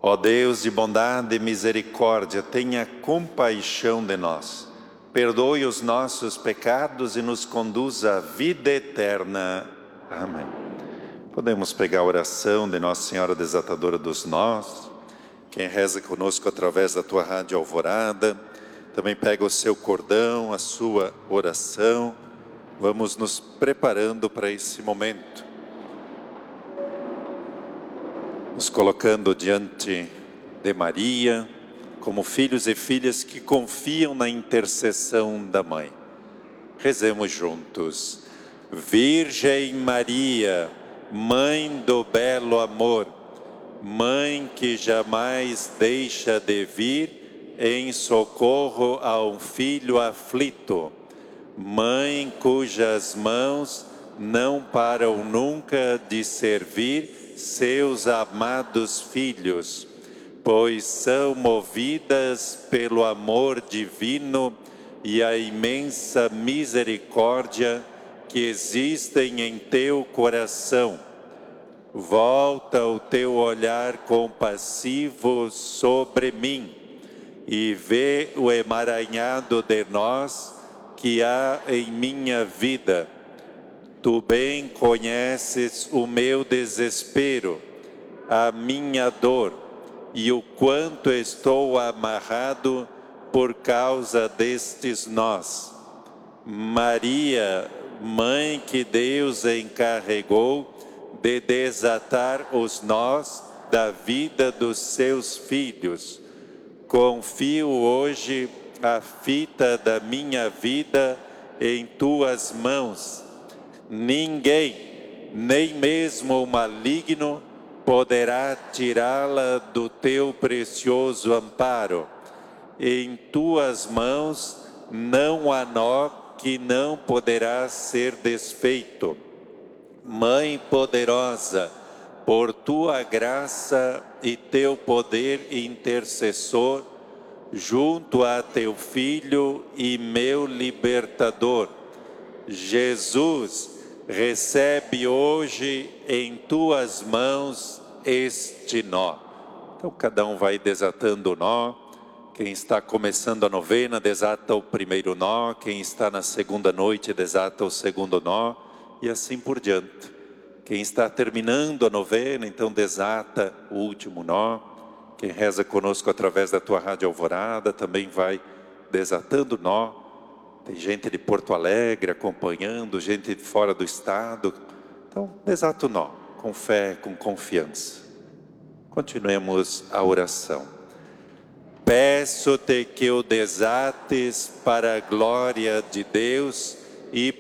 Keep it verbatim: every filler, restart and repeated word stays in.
Ó Deus de bondade e misericórdia, tenha compaixão de nós. Perdoe os nossos pecados e nos conduza à vida eterna. Amém. Podemos pegar a oração de Nossa Senhora Desatadora dos Nós. Quem reza conosco através da tua rádio Alvorada, também pega o seu cordão, a sua oração. Vamos nos preparando para esse momento. Nos colocando diante de Maria, como filhos e filhas que confiam na intercessão da Mãe. Rezemos juntos. Virgem Maria, Mãe do belo amor, Mãe que jamais deixa de vir em socorro a um filho aflito, Mãe cujas mãos não param nunca de servir seus amados filhos, pois são movidas pelo amor divino e a imensa misericórdia que existem em teu coração. Volta o teu olhar compassivo sobre mim e vê o emaranhado de nós que há em minha vida. Tu bem conheces o meu desespero, a minha dor e o quanto estou amarrado por causa destes nós. Maria, Mãe que Deus encarregou de desatar os nós da vida dos seus filhos, confio hoje a fita da minha vida em tuas mãos. Ninguém, nem mesmo o maligno, poderá tirá-la do teu precioso amparo. Em tuas mãos não há nó que não poderá ser desfeito. Mãe poderosa, por tua graça e teu poder intercessor, junto a teu Filho e meu libertador, Jesus, recebe hoje em tuas mãos este nó. Então cada um vai desatando o nó. Quem está começando a novena desata o primeiro nó, quem está na segunda noite desata o segundo nó e assim por diante. Quem está terminando a novena então desata o último nó. Quem reza conosco através da tua rádio Alvorada também vai desatando o nó. Tem gente de Porto Alegre acompanhando, gente de fora do estado. Então, desata o nó, com fé, com confiança. Continuemos a oração. Peço-te que o desates para a glória de Deus e